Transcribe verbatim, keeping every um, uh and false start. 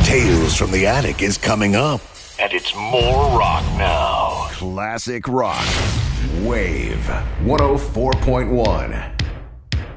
Tales from the Attic is coming up. And it's more rock now. Classic rock. Wave one oh four point one.